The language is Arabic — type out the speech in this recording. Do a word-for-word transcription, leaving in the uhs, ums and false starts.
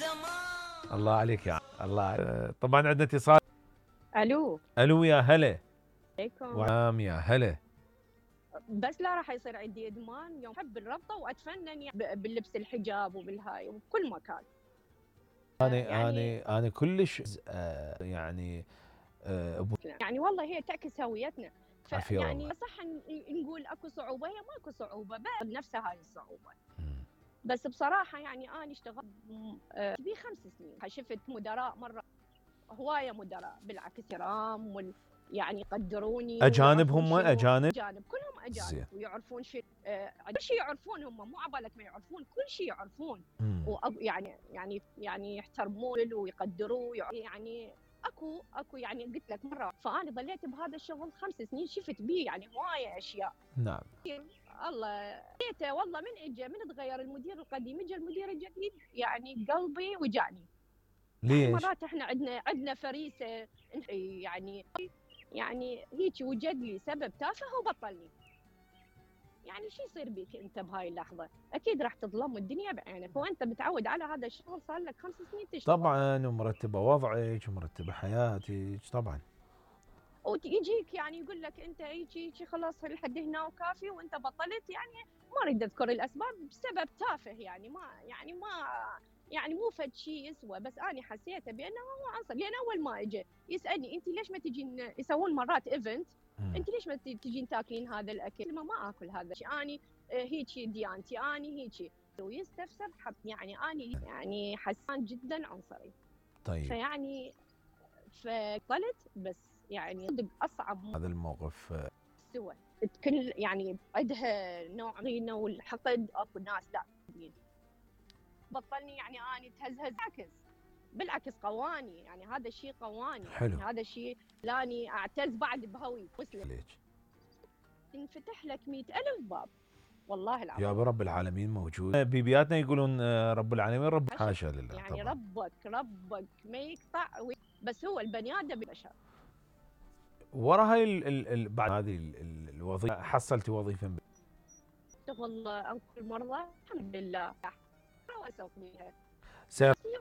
الله عليك يا الله. طبعا عندنا اتصال. الو الو يا هلا. عليكم. وعام يا هلا. بس لا راح يصير عندي ادمان يوم احب الربطه واتفنن يعني ب- باللبس الحجاب وبالهاي وبكل مكان. انا يعني انا انا كلش آه يعني آه ابو يعني والله هي تعكس هويتنا. عافيه فيعني والله. صح ن- نقول اكو صعوبه، هي ماكو صعوبه بس نفسها هاي الصعوبه. مم. بس بصراحه يعني انا اشتغلت بي خمس سنين، شفت مدراء مره هوايه مدراء بالعكس كرام وال يعني يقدروني اجانب ويعرفون هم شنو اجانب. اجانب، كلهم اجانب زين. ويعرفون شيء آه كل شيء يعرفون، هم مو عبالك ما يعرفون، كل شيء يعرفون. مم. ويعني يعني يعني يحترمون ويقدروا يعني اكو اكو يعني قلت لك مره، فانا ظليت بهذا الشغل خمس سنين، شفت بيه يعني هوايه اشياء. نعم. الله جيته والله من اجى من تغير المدير القديم اجى المدير الجديد، يعني قلبي وجعني. يعني ليش؟ مرات احنا عندنا عندنا فريسه يعني يعني هيك وجد لي سبب تافه وبطلني. يعني شو يصير بيك انت بهاي اللحظه؟ اكيد راح تظلم والدنيا بعينك، وانت متعود على هذا الشغل صار لك خمس سنين تشتغل. طبعا ومرتبه وضعك ومرتبه حياتك طبعا. ويجيك يعني يقول لك انت هيك هيك خلاص لحد هنا وكافي وانت بطلت، يعني ما اريد اذكر الاسباب بسبب تافه، يعني ما يعني ما يعني مو فد شيء يسوى، بس انا حسيته بانه هو عنصر. لان اول ما اجى يسالني انت ليش ما تجين، يسوون مرات ايفنت، انت ليش ما تجين تاكلين هذا الاكل؟ ما ما اكل هذا الشيء، اني هيك ديانتي اني هيك، ويستفسر حب يعني اني يعني حسان جدا عنصري. طيب. فيعني فقلت بس يعني صدق اصعب هذا الموقف آه، سوى كل يعني عندها نوع غينا والحقد، اكو ناس لا بطلني يعني اني تهزهز، بالعكس بالعكس قواني، يعني هذا الشيء قواني، حلو. يعني هذا الشيء لاني اعتز بعد بهوي مسلم. ليش؟ تنفتح لك مئة ألف باب والله يا العظيم. رب العالمين موجود. بيبياتنا يقولون آه، رب العالمين رب، حاشا لله يعني طبعا. ربك ربك ما يقطع، بس هو البني ادم بشر. ورا هاي ال ال ال بعد هذه ال- ال- الوظيفه حصلتي وظيفه؟ والله انقذ المرضى الحمد لله واسوق بيها. سير.